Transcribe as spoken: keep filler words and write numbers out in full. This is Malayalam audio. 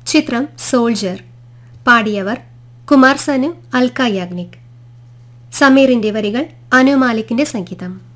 ചിത്രം സോൾജർ. പാടിയവർ കുമാർ സനു, അൽക്ക യാഗ്നിക്. സമീറിന്റെ വരികൾ, അനു മാലിക്കിന്റെ സംഗീതം.